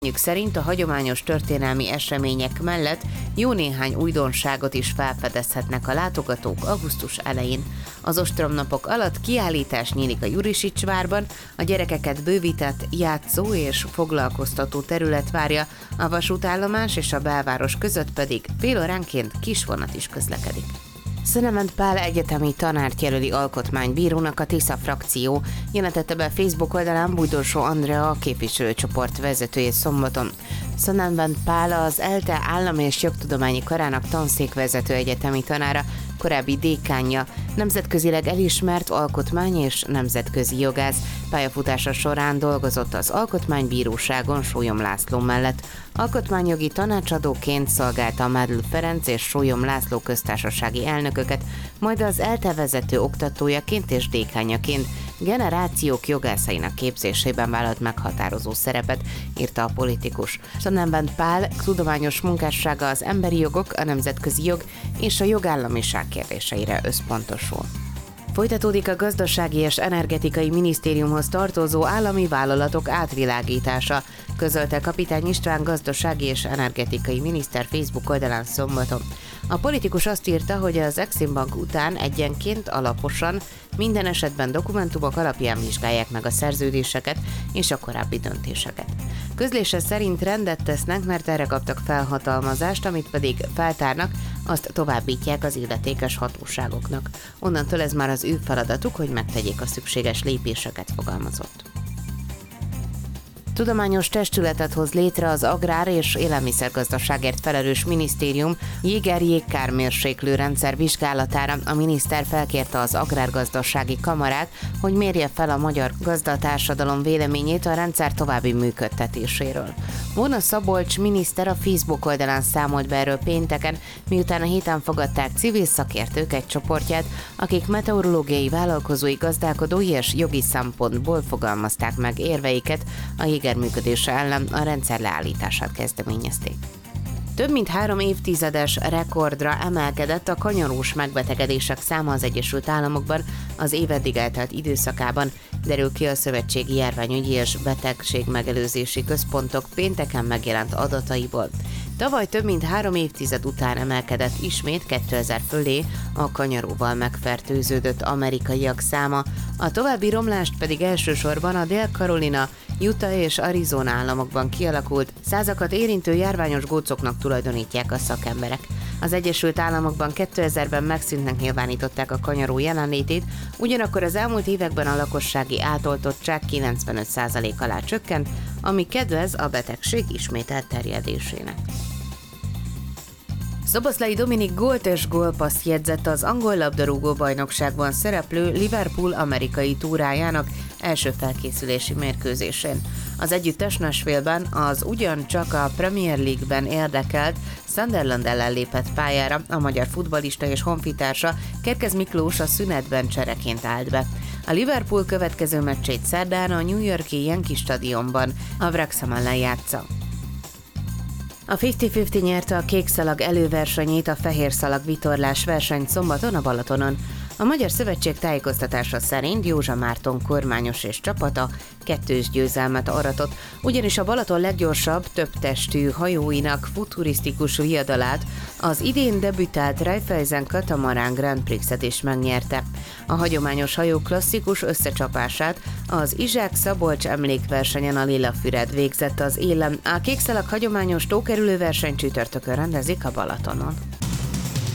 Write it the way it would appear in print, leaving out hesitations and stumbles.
Szerint a hagyományos történelmi események mellett jó néhány újdonságot is felfedezhetnek a látogatók augusztus elején. Az ostromnapok alatt kiállítás nyílik a Jurisicsvárban, a gyerekeket bővített játszó és foglalkoztató terület várja, a vasútállomás és a belváros között pedig félóránként kisvonat is közlekedik. Szönemend Pál egyetemi tanárt jelöli alkotmánybírónak a Tisza frakció, jelentette be Facebook oldalán Bújdorsó Andrea, a képviselőcsoport vezetője szombaton. Szönemend Pál az ELTE állam- és jogtudományi karának tanszékvezető egyetemi tanára, korábbi dékánja, nemzetközileg elismert alkotmány- és nemzetközi jogász. Pályafutása során dolgozott az Alkotmánybíróságon Sólyom László mellett. Alkotmányjogi tanácsadóként szolgálta Mádl Ferenc és Sólyom László köztársasági elnököket, majd az ELTE vezető oktatójaként és dékányaként generációk jogászainak képzésében vállalt meghatározó szerepet, írta a politikus. Szönemend Pál tudományos munkássága az emberi jogok, a nemzetközi jog és a jogállamiság kérdéseire összpontosul. Folytatódik a Gazdasági és Energetikai Minisztériumhoz tartozó állami vállalatok átvilágítása, közölte Kapitány István gazdasági és energetikai miniszter Facebook oldalán szombaton. A politikus azt írta, hogy az Exim Bank után egyenként alaposan, minden esetben dokumentumok alapján vizsgálják meg a szerződéseket és a korábbi döntéseket. Közlése szerint rendet tesznek, mert erre kaptak felhatalmazást, amit pedig feltárnak, azt továbbítják az illetékes hatóságoknak. Onnantól ez már az ő feladatuk, hogy megtegyék a szükséges lépéseket, fogalmazott. Tudományos testületet hoz létre az agrár- és élelmiszergazdaságért felelős minisztérium jéger-jégkármérséklő rendszer vizsgálatára. A miniszter felkérte az agrárgazdasági kamarát, hogy mérje fel a magyar gazdatársadalom véleményét a rendszer további működtetéséről. Móna Szabolcs miniszter a Facebook oldalán számolt be erről pénteken, miután a héten fogadták civil szakértők egy csoportját, akik meteorológiai, vállalkozói, gazdálkodói és jogi szempontból fogalmazták meg érveiket a jéger működése ellen, a rendszer leállítását kezdeményezték. Több mint 3 évtizedes rekordra emelkedett a kanyarós megbetegedések száma az Egyesült Államokban az év eddig eltelt időszakában, derül ki a Szövetségi Járványügyi és Betegségmegelőzési Központok pénteken megjelent adataiból. Tavaly több mint 3 évtized után emelkedett ismét 2000 fölé a kanyaróval megfertőződött amerikaiak száma, a további romlást pedig elsősorban a Dél-Carolina, Utah és Arizona államokban kialakult, százakat érintő járványos gócoknak tulajdonítják a szakemberek. Az Egyesült Államokban 2000-ben megszűntnek nyilvánították a kanyaró jelenlétét, ugyanakkor az elmúlt években a lakossági átoltottság 95% alá csökkent, ami kedvez a betegség ismét elterjedésének. Szoboszlai Dominik gólt és gólpasszt jegyzett az angol labdarúgó bajnokságban szereplő Liverpool amerikai túrájának első felkészülési mérkőzésén. Az együttes Nashville-ben az ugyancsak a Premier League-ben érdekelt Sunderland ellen lépett pályára, a magyar futballista és honfitársa Kerkez Miklós a szünetben csereként állt be. A Liverpool következő meccsét szerdán a New York-i Yankee stadionban, a Wrexham ellen játsza. A 50-50 nyerte a kék szalag előversenyét, a fehér szalag vitorlás versenyt szombaton a Balatonon. A Magyar Szövetség tájékoztatása szerint Józsa Márton kormányos és csapata 2-s győzelmet aratott, ugyanis a Balaton leggyorsabb, többtestű hajóinak futurisztikus viadalát, az idén debütált Raiffeisen Katamaran Grand Prix-et is megnyerte. A hagyományos hajó klasszikus összecsapását az Izsák-Szabolcs emlékversenyen a Lilafüred végzett az élen. A kékszalag hagyományos tókerülő verseny csütörtökön rendezik a Balatonon.